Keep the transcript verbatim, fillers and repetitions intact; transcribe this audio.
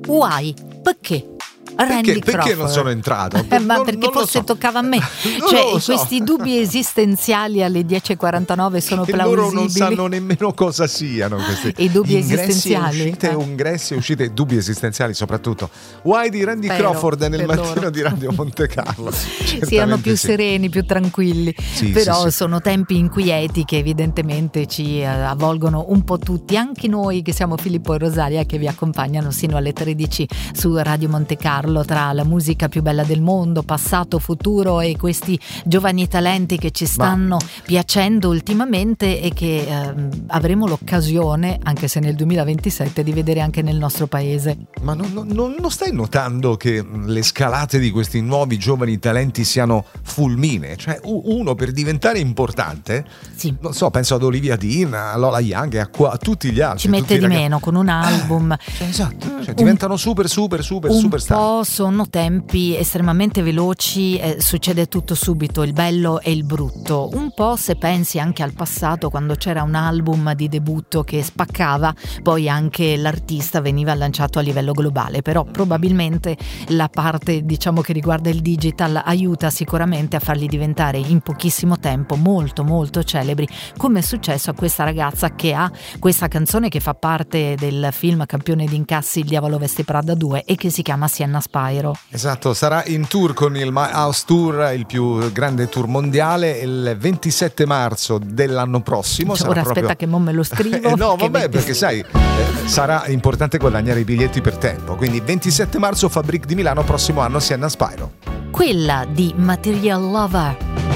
Why? Perché? Randy Perché, perché non sono entrato? Eh, ma non, perché non forse so. toccava a me. Non Cioè, lo so. questi dubbi esistenziali alle dieci e quarantanove sono che plausibili. loro non sanno nemmeno cosa siano questi I dubbi ingressi esistenziali, e uscite, eh. ingressi e uscite, dubbi esistenziali soprattutto. Why di Randy Spero, Crawford nel per mattino loro. di Radio Monte Carlo. Siano Certamente più sì. sereni, più tranquilli. Sì, Però sì, sì. sono tempi inquieti che evidentemente ci eh, avvolgono un po' tutti, anche noi che siamo Filippo e Rosaria, che vi accompagnano sino alle tredici su Radio Monte Carlo, tra la musica più bella del mondo, passato, futuro e questi giovani talenti che ci stanno Ma... piacendo ultimamente e che ehm, avremo l'occasione, anche se nel duemilaventisette, di vedere anche nel nostro paese. Ma non, non, non stai notando che le scalate di questi nuovi giovani talenti siano fulminee? Cioè uno per diventare importante, sì. non so, penso ad Olivia Dean, a Lola Young e a, qua, a tutti gli altri. Ci mette di ragazzi. meno con un album. Eh, cioè, esatto, cioè, diventano un, super super super un superstar. Un po' sono tempi estremamente veloci, eh, succede tutto subito, il bello e il brutto. Un po' se pensi anche al passato, quando c'era un album di debutto che spaccava, poi anche l'artista veniva lanciato a livello globale, però probabilmente la parte, diciamo, che riguarda il digital aiuta sicuramente a farli diventare in pochissimo tempo molto molto celebri, come è successo a questa ragazza che ha questa canzone che fa parte del film campione di incassi Il diavolo veste Prada due e che si chiama Sienna Spyro. Esatto, sarà in tour con il My House Tour, il più grande tour mondiale, il ventisette marzo dell'anno prossimo. Cioè, sarà ora proprio... aspetta che mo me lo scrivo. eh, no, vabbè, venti... perché sai, eh, sarà importante guadagnare i biglietti per tempo. Quindi ventisette marzo, Fabric di Milano, prossimo anno Sienna Spyro. Quella di Material Lover.